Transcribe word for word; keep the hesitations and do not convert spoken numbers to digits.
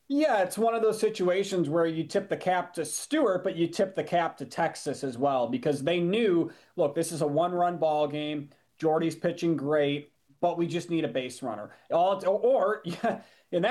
Yeah, it's one of those situations where you tip the cap to Stewart, but you tip the cap to Texas as well because they knew, look, this is a one-run ball game. Jordy's pitching great, but we just need a base runner. All or, or yeah, in that